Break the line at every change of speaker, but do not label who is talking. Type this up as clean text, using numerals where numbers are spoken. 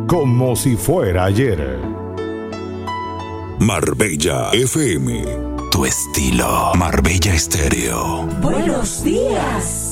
como si fuera ayer.
Marbella FM, tu estilo. Marbella Estéreo.
Buenos días.